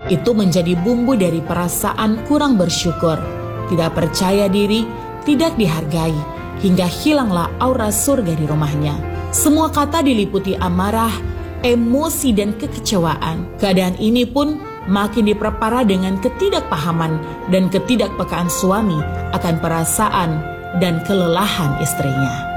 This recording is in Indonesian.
Itu menjadi bumbu dari perasaan kurang bersyukur, tidak percaya diri, tidak dihargai, hingga hilanglah aura surga di rumahnya. Semua kata diliputi amarah, emosi, dan kekecewaan. Keadaan ini pun makin diperparah dengan ketidakpahaman dan ketidakpekaan suami akan perasaan dan kelelahan istrinya.